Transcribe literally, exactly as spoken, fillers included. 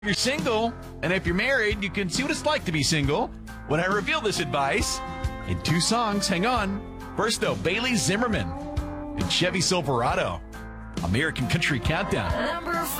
If you're single, and if you're married, you can see what it's like to be single when I reveal this advice in two songs. Hang on. First, though, Bailey Zimmerman and Chevy Silverado. American Country Countdown. Number five.